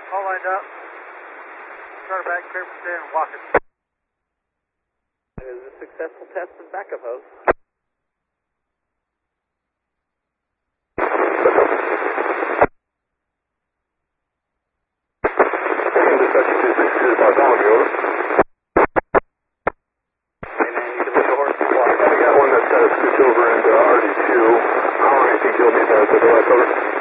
All lined up. Start back, careful stand, and walk it. It is a successful test of backup hose. Bartholomew. Hey man, you can put the horse in the water. I got one that's switch over into RD2. How long do you think you'll need that to go back over?